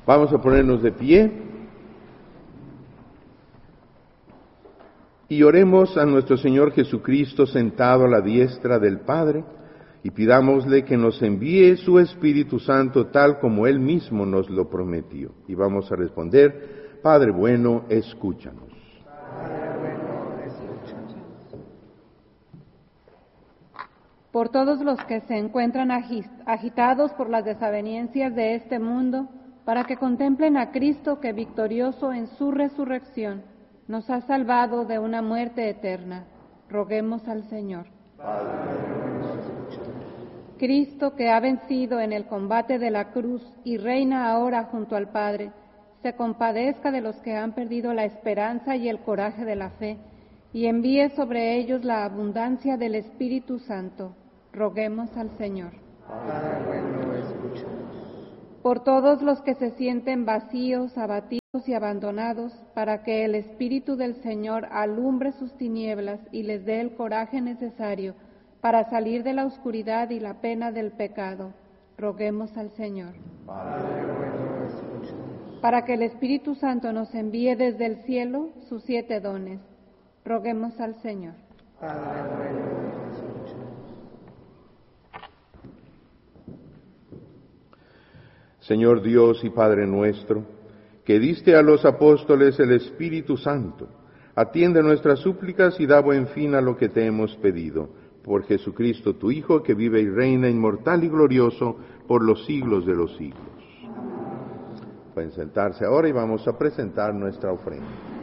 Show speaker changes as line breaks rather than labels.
Vamos a ponernos de pie y oremos a nuestro Señor Jesucristo sentado a la diestra del Padre y pidámosle que nos envíe su Espíritu Santo tal como Él mismo nos lo prometió. Y vamos a responder: Padre bueno, escúchanos.
Padre bueno, escúchanos.
Por todos los que se encuentran agitados por las desavenencias de este mundo, para que contemplen a Cristo que, victorioso en su resurrección, nos ha salvado de una muerte eterna. Roguemos al Señor.
Padre bueno, escúchanos.
Cristo, que ha vencido en el combate de la cruz y reina ahora junto al Padre, se compadezca de los que han perdido la esperanza y el coraje de la fe, y envíe sobre ellos la abundancia del Espíritu Santo. Roguemos al Señor.
Padre bueno, escúchanos.
Por todos los que se sienten vacíos, abatidos y abandonados, para que el Espíritu del Señor alumbre sus tinieblas y les dé el coraje necesario para salir de la oscuridad y la pena del pecado. Roguemos al Señor.
Padre bueno, escúchanos.
Para que el Espíritu Santo nos envíe desde el cielo sus 7 dones. Roguemos al Señor.
Padre bueno, escúchanos.
Señor Dios y Padre nuestro, que diste a los apóstoles el Espíritu Santo, atiende nuestras súplicas y da buen fin a lo que te hemos pedido. Por Jesucristo, tu Hijo, que vive y reina inmortal y glorioso por los siglos de los siglos. Pueden sentarse ahora y vamos a presentar nuestra ofrenda.